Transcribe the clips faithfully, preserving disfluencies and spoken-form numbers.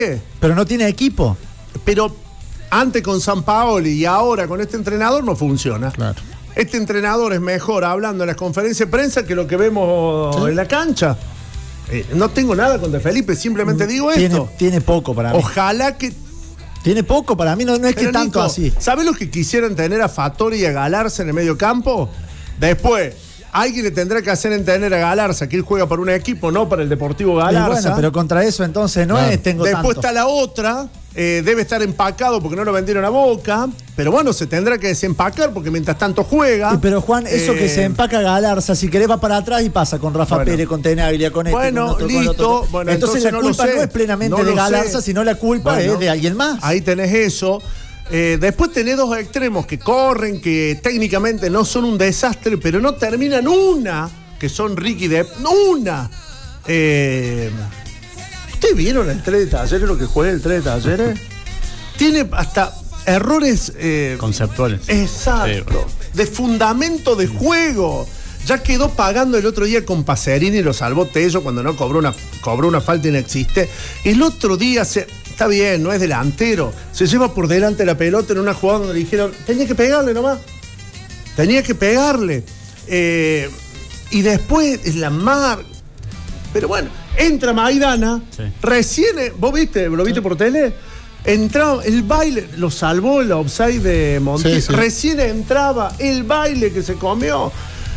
Pero no tiene equipo. Pero antes con Sampaoli y ahora con este entrenador no funciona. Claro. Este entrenador es mejor hablando en las conferencias de prensa que lo que vemos ¿sí? en la cancha. Eh, no tengo nada contra Felipe, simplemente digo tiene, esto. Tiene poco para mí. Ojalá que... Tiene poco para mí, no, no es Pero que tanto Nico, así. ¿sabés los que quisieran tener a Fattori y a Galarza en el medio campo? Después, alguien le tendrá que hacer entender a Galarza que él juega para un equipo, no para el Deportivo Galarza. Bueno, pero contra eso entonces no claro. es tengo Después tanto. está la otra, eh, debe estar empacado porque no lo vendieron a Boca, pero bueno, se tendrá que desempacar porque mientras tanto juega. Sí, pero Juan, eso eh, que se empaca Galarza, si querés va para atrás y pasa con Rafa bueno. Pérez, con Tenaglia, con este, bueno, con otro, listo, con otro. Bueno, entonces, entonces la no culpa lo sé. no es plenamente no de Galarza, sé. sino la culpa bueno, es de alguien más. Ahí tenés eso. Eh, después tenés dos extremos que corren, que técnicamente no son un desastre, pero no terminan una, que son Ricky de... ¡Una! Eh, ¿Ustedes vieron el tres de Talleres, lo que juega el tres de Talleres? Tiene hasta errores... Eh, conceptuales. Exacto. Sí, de fundamento de juego. Ya quedó pagando el otro día con Pacerini y lo salvó Tello cuando no cobró una, cobró una falta inexistente. El otro día se... Está bien, no es delantero. Se lleva por delante la pelota en una jugada donde le dijeron, tenía que pegarle nomás. Tenía que pegarle. Eh, y después la mar. Pero bueno, entra Maidana. Sí. Recién, ¿vos viste? ¿Lo viste sí. por tele? Entraba, el baile, lo salvó el offside de Montiel. Sí, sí. Recién entraba el baile que se comió.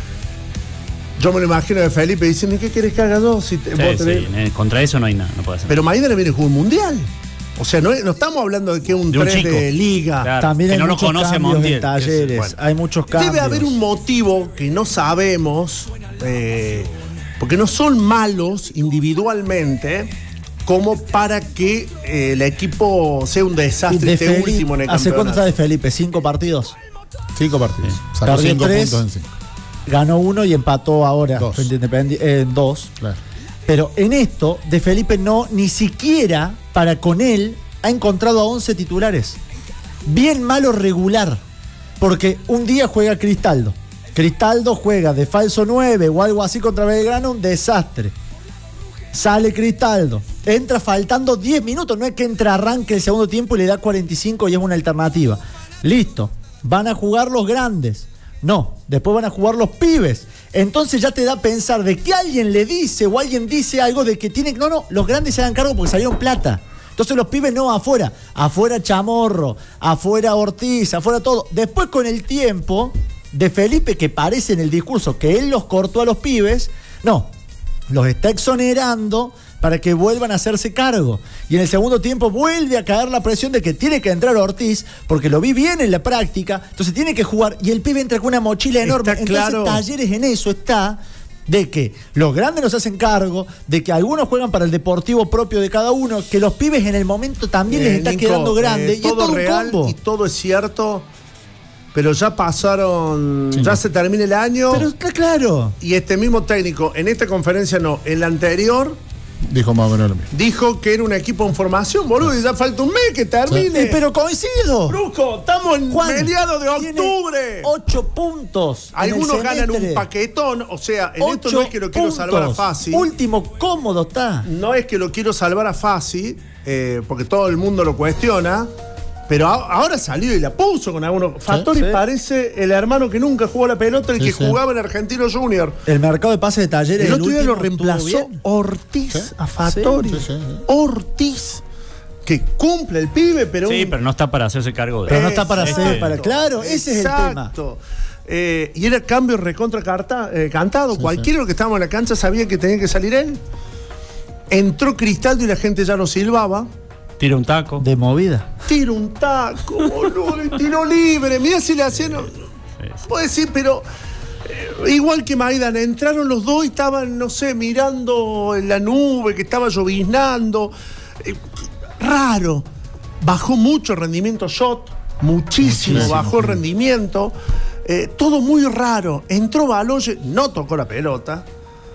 Yo me lo imagino de Felipe diciendo, ¿qué querés que haga yo? Si te, sí, vos tenés... sí. Contra eso no hay nada, no puede hacer. Pero Maidana viene a jugar un mundial. O sea, no, no estamos hablando de que es un de un tres chico. de liga. Claro, también hay que no muchos lo conoce cambios Montiel. en Talleres. Bueno. Hay muchos cambios. Debe haber un motivo que no sabemos, eh, porque no son malos individualmente, como para que eh, el equipo sea un desastre este Felipe, último en el ¿hace campeonato? cuánto está de Felipe? ¿Cinco partidos? Cinco partidos. Sí. Sacó Perdió cinco tres, puntos en cinco. Ganó uno y empató ahora. Dos. Independi- eh, dos. Claro. Pero en esto, de Felipe no, ni siquiera para con él, ha encontrado a once titulares. Bien malo regular. Porque un día juega Cristaldo. Cristaldo juega de falso nueve o algo así contra Belgrano, un desastre. Sale Cristaldo. Entra faltando diez minutos. No es que entra, arranque el segundo tiempo y le da cuarenta y cinco y es una alternativa. Listo. Van a jugar los grandes. No, después van a jugar los pibes. Entonces ya te da a pensar de que alguien le dice o alguien dice algo de que tiene... No, no, los grandes se hagan cargo porque salieron plata. Entonces los pibes no afuera. Afuera Chamorro, afuera Ortiz, afuera todo. Después con el tiempo de Felipe, que parece en el discurso que él los cortó a los pibes, no, los está exonerando para que vuelvan a hacerse cargo. Y en el segundo tiempo vuelve a caer la presión de que tiene que entrar Ortiz, porque lo vi bien en la práctica, entonces tiene que jugar, y el pibe entra con una mochila enorme. Está entonces claro. Talleres en eso está, de que los grandes nos hacen cargo, de que algunos juegan para el deportivo propio de cada uno, que los pibes en el momento también eh, les está Nico, quedando grande, eh, y es todo un real combo. Y todo es cierto, pero ya pasaron, sí, ya no. se termina el año. Pero está claro. Y este mismo técnico, en esta conferencia no, en la anterior... Dijo más o menos lo mismo. Dijo que era un equipo en formación, boludo, y ya falta un mes que termine. Sí. Pero coincido. Brusco, estamos en Juan, mediados de octubre. Ocho puntos. Algunos ganan un paquetón, o sea, en esto no es que lo quiero puntos. salvar a Fassi. Último, cómodo está. No es que lo quiero salvar a Fassi, eh, porque todo el mundo lo cuestiona. Pero a, ahora salió y la puso con algunos. ¿Sí? Fattori sí. parece el hermano que nunca jugó la pelota, el sí, que sí. jugaba en Argentino Junior. El mercado de pases de Talleres. El otro día lo reemplazó Ortiz ¿Sí? a Fattori. Sí, sí, sí. Ortiz. Que cumple el pibe, pero. Sí, un... pero no está para hacerse cargo de Pero no está para Exacto. hacer. Para... Claro, ese Exacto. es el tema. Eh, y era cambio recontra carta, eh, cantado. Sí, Cualquiera sí. que estábamos en la cancha sabía que tenía que salir él. Entró Cristaldo y la gente ya lo silbaba. Tira un taco. De movida. Tira un taco, boludo, y tiro libre. Mira si le hacían. No, puedo decir, pero. Eh, igual que Maidana, entraron los dos y estaban, no sé, mirando en la nube, que estaba lloviznando. Eh, raro. Bajó mucho el rendimiento shot. Muchísimo, muchísimo bajó el rendimiento. Eh, todo muy raro. Entró Baloye, no tocó la pelota.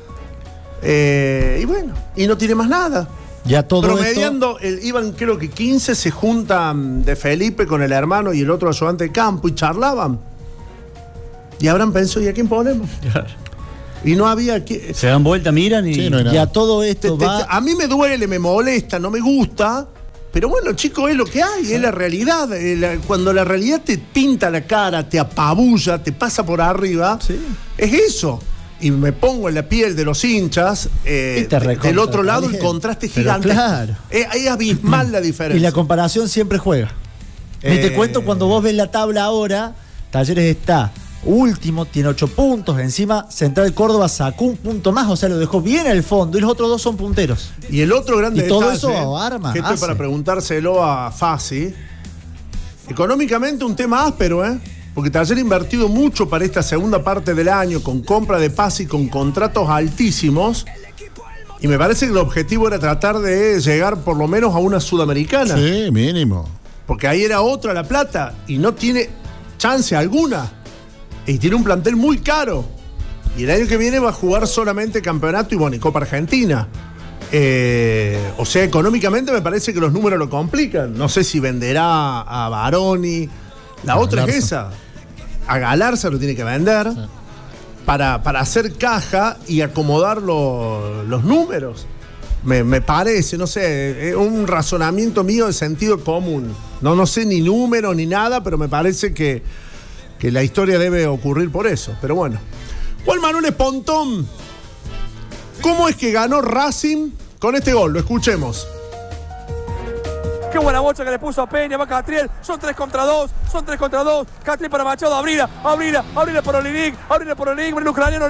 Eh, y bueno, y no tiene más nada. Ya todo promediando, esto... el, iban creo que quince, se juntan de Felipe con el hermano y el otro ayudante de campo y charlaban. Y habrán pensado, ¿y a quién ponemos? Claro. Y no había... Que... Se dan vuelta, miran y... Sí, no hay nada. Ya todo esto te, te, va... A mí me duele, me molesta, no me gusta, Pero bueno, chicos, es lo que hay, es la realidad. Eh, la- cuando la realidad te pinta la cara, te apabulla, te pasa por arriba, Sí. es eso. Y me pongo en la piel de los hinchas, eh, Y te de- recontra del otro lado el caliente. contraste Pero gigante. claro. Es, es abismal la Y diferencia. la comparación siempre juega. Ni Eh. te cuento cuando vos ves la tabla ahora, Talleres está último, tiene ocho puntos, encima Central Córdoba sacó un punto más, o sea, lo dejó bien al fondo, y los otros dos son punteros. Y el otro grande Y todo detalle, eso arma, que esto es hace. para preguntárselo a Fassi, económicamente un tema áspero, ¿eh? Porque Taller ha invertido mucho para esta segunda parte del año, con compra de pase y con contratos altísimos, y me parece que el objetivo era tratar de llegar por lo menos a una sudamericana, Sí, mínimo. porque ahí era otra La Plata, y no tiene chance alguna, y tiene un plantel muy caro, y el año que viene va a jugar solamente campeonato y bueno, y Copa Argentina. Eh, o sea, económicamente me parece que los números lo complican. No sé si venderá a Baroni. La A otra es Galarza. esa. A Galarza lo tiene que vender para, para hacer caja y acomodar lo- los números. Me, me parece, no sé, es un razonamiento mío de sentido común. No, no sé ni números ni nada, pero me parece que, que la historia debe ocurrir por eso. Pero bueno. Juan Manuel Espontón, ¿cómo es que ganó Racing con este gol? Lo escuchemos. Qué buena bocha que le puso a Peña, va Catriel, son tres contra dos, son tres contra dos, Catriel para Machado, abrila, abrila, abrila por Olinik, abrila por Olinik, el ucraniano